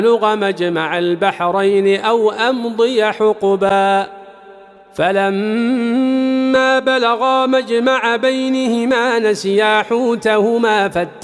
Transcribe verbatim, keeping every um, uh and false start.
بلغ مجمع البحرين أو أمضي حقبا فلما بلغا مجمع بينهما نسيا حوتهما